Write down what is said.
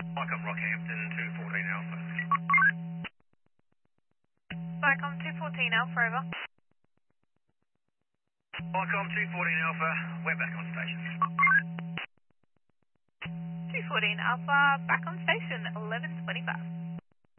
Welcome Rockhampton 214 Alpha. Vicom 214 Alpha, over. Welcome 214 Alpha, we're back on station. 214 Alpha, back on station, 11:25.